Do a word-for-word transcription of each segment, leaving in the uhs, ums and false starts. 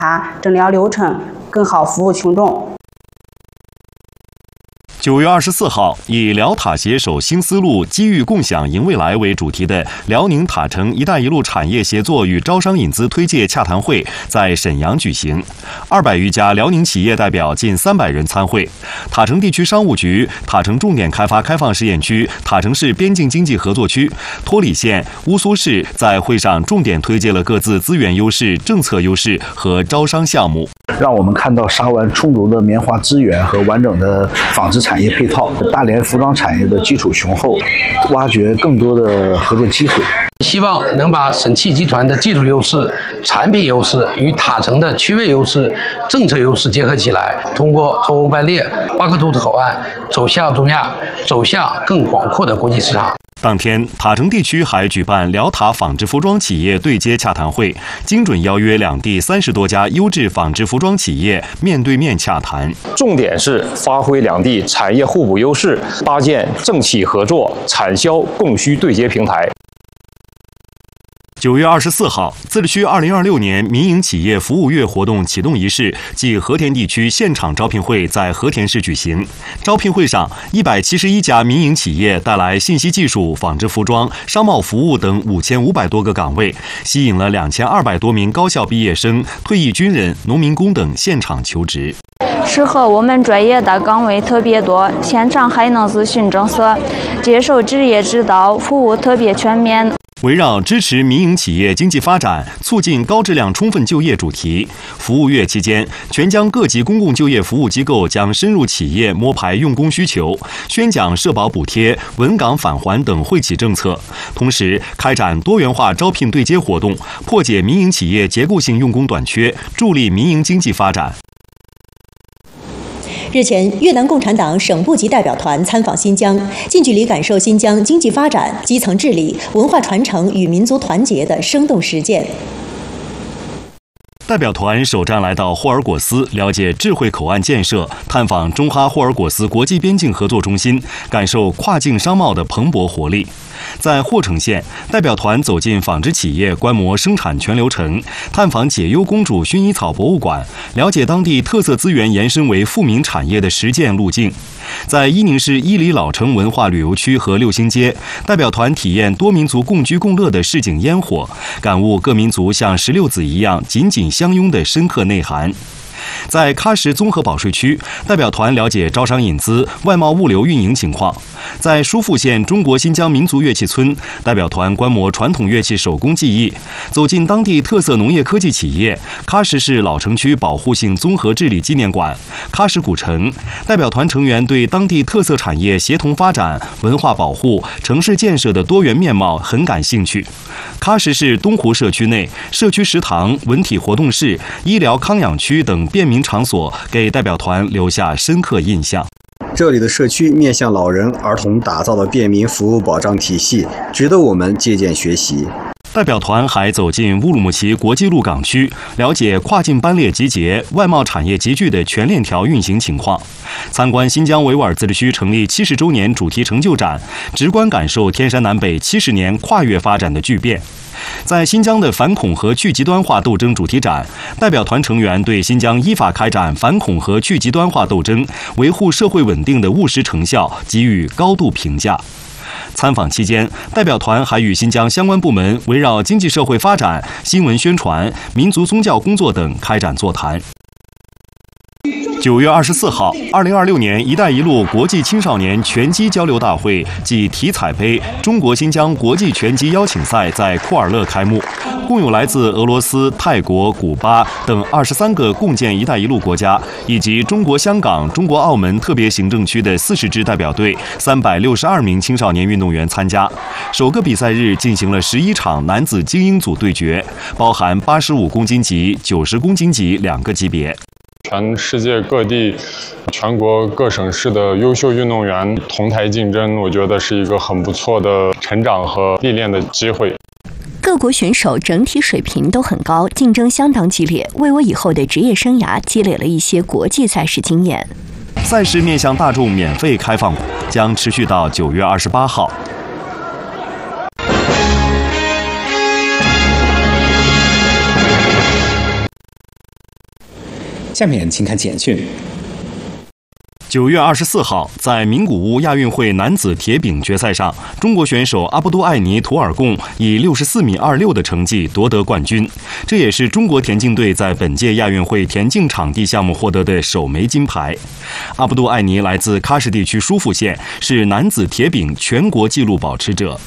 它诊疗流程，更好服务群众。 九月二十四号，以辽塔携手新思路，机遇共享赢未来为主题的辽宁塔城“一带一路”产业协作与招商引资推介洽谈会在沈阳举行，二百余家辽宁企业代表近三百人参会。塔城地区商务局、塔城重点开发开放试验区、塔城市边境经济合作区、托里县、乌苏市在会上重点推介了各自资源优势、政策优势和招商项目， 让我们看到沙湾充足的棉花资源和完整的纺织产业配套，大连服装产业的基础雄厚，挖掘更多的合作机会。 希望能把沈汽集团的技术优势、产品优势与塔城的区位优势、政策优势结合起来，通过脱欧班列、巴克图特口岸走向中亚，走向更广阔的国际市场。 当天，塔城地区还举办辽塔纺织服装企业对接洽谈会，精准邀约两地三十多家优质纺织服装企业面对面洽谈。 重点是发挥两地产业互补优势，搭建政企合作、产销供需对接平台。 九月二十四号，自治区二零二六年民营企业服务月活动启动仪式暨和田地区现场招聘会在和田市举行。招聘会上，一百七十一家民营企业带来信息技术、纺织服装、商贸服务等五千五百多个岗位，吸引了两千二百多名高校毕业生、退役军人、农民工等现场求职。 适合我们专业的岗位特别多，现场还能咨询政策，接受职业指导，服务特别全面。 围绕支持民营企业经济发展、促进高质量充分就业主题，服务月期间，全疆各级公共就业服务机构将深入企业摸排用工需求，宣讲社保补贴、稳岗返还等惠企政策，同时开展多元化招聘对接活动，破解民营企业结构性用工短缺，助力民营经济发展。 日前，越南共产党省部级代表团参访新疆，近距离感受新疆经济发展、基层治理、文化传承与民族团结的生动实践。 代表团首站来到霍尔果斯，了解智慧口岸建设，探访中哈霍尔果斯国际边境合作中心，感受跨境商贸的蓬勃活力。在霍城县，代表团走进纺织企业，观摩生产全流程，探访解忧公主薰衣草博物馆，了解当地特色资源延伸为富民产业的实践路径。在伊宁市伊犁老城文化旅游区和六星街，代表团体验多民族共居共乐的市井烟火，感悟各民族像石榴籽一样紧紧相拥的深刻内涵。在喀什综合保税区，代表团了解招商引资、外贸物流运营情况。在疏附县中国新疆民族乐器村，代表团观摩传统乐器手工技艺，走进当地特色农业科技企业喀什市老城区保护性综合治理纪念馆、喀什古城。代表团成员对当地特色产业协同发展、文化保护、城市建设的多元面貌很感兴趣。喀什市东湖社区内，社区食堂、文体活动室、医疗康养区等便民场所给代表团留下深刻印象。 这里的社区面向老人、儿童打造的便民服务保障体系，值得我们借鉴学习。 代表团还走进乌鲁木齐国际陆港区，了解跨境班列集结、外贸产业集聚的全链条运行情况，参观新疆维吾尔自治区成立七十周年主题成就展，直观感受天山南北七十年跨越发展的巨变。在新疆的反恐和去极端化斗争主题展，代表团成员对新疆依法开展反恐和去极端化斗争、维护社会稳定的务实成效给予高度评价。参访期间，代表团还与新疆相关部门围绕经济社会发展、新闻宣传、民族宗教工作等开展座谈。九月二十四号，二零二六年“一带一路”国际青少年拳击交流大会暨体彩杯中国新疆国际拳击邀请赛在库尔勒开幕，共有来自俄罗斯、泰国、古巴等二十三个共建“一带一路”国家，以及中国香港、中国澳门特别行政区的四十支代表队、三百六十二名青少年运动员参加。首个比赛日进行了十一场男子精英组对决，包含八十五公斤级、九十公斤级两个级别。 全世界各地、全国各省市的优秀运动员同台竞争，我觉得是一个很不错的成长和历练的机会。 各国选手整体水平都很高，竞争相当激烈，为我以后的职业生涯积累了一些国际赛事经验。 赛事面向大众免费开放，将持续到九月二十八号。 下面请看简讯。 九月二十四号，在名古屋亚运会男子铁饼决赛上，中国选手阿布都艾尼图尔贡以六十四米二六的成绩夺得冠军，这也是中国田径队在本届亚运会田径场地项目获得的首枚金牌。阿布都艾尼来自喀什地区疏附县，是男子铁饼全国纪录保持者。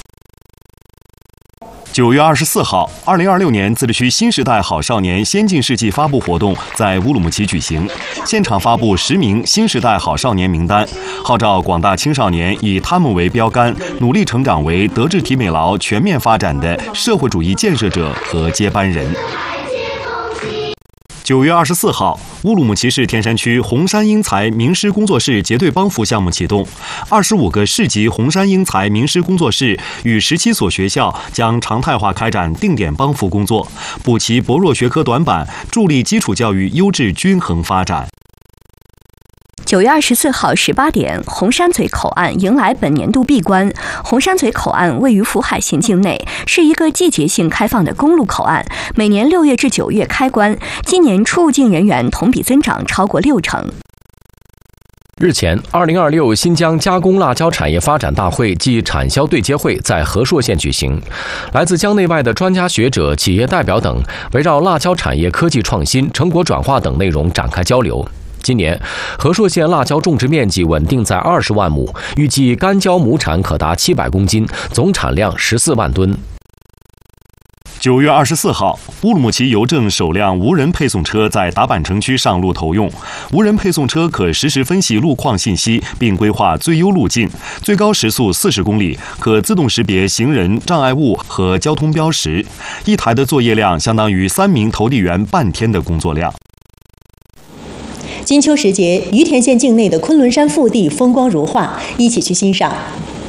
九月二十四号，二零二六年自治区新时代好少年先进事迹发布活动在乌鲁木齐举行，现场发布十名新时代好少年名单，号召广大青少年以他们为标杆，努力成长为德智体美劳全面发展的社会主义建设者和接班人。九月二十四号，乌鲁木齐市天山区红山英才名师工作室结对帮扶项目启动，二十五个市级红山英才名师工作室与十七所学校将常态化开展定点帮扶工作，补齐薄弱学科短板，助力基础教育优质均衡发展。 九月二十四号十八点，红山嘴口岸迎来本年度闭关。红山嘴口岸位于福海县境内，是一个季节性开放的公路口岸，每年六月至九月开关。今年出入境人员同比增长超过六成。 日前，二零二六新疆加工辣椒产业发展大会暨产销对接会在和硕县举行，来自疆内外的专家学者、企业代表等，围绕辣椒产业科技创新、成果转化等内容展开交流。今年，和硕县辣椒种植面积稳定在二十万亩，预计干椒亩产可达七百公斤，总产量十四万吨。 九月二十四号，乌鲁木齐邮政首辆无人配送车在达坂城区上路投用。无人配送车可实时分析路况信息，并规划最优路径，最高时速四十公里，可自动识别行人、障碍物和交通标识。一台的作业量相当于三名投递员半天的工作量。 金秋时节，于田县境内的昆仑山腹地风光如画，一起去欣赏。